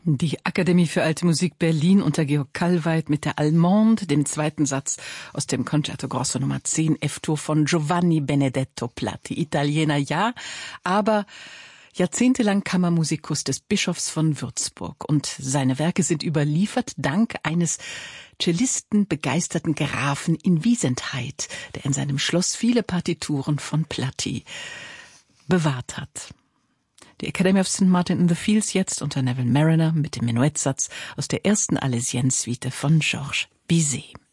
Die Akademie für Alte Musik Berlin unter Georg Kallweit mit der Allemande, dem zweiten Satz aus dem Concerto Grosso Nummer 10 F-Dur von Giovanni Benedetto Platti. Italiener ja, aber jahrzehntelang Kammermusikus des Bischofs von Würzburg. Und seine Werke sind überliefert dank eines Cellisten begeisterten Grafen in Wiesentheit, der in seinem Schloss viele Partituren von Platti bewahrt hat. Die Academy of St. Martin in the Fields jetzt unter Neville Marriner mit dem Menuettsatz aus der ersten Alesienne-Suite von Georges Bizet.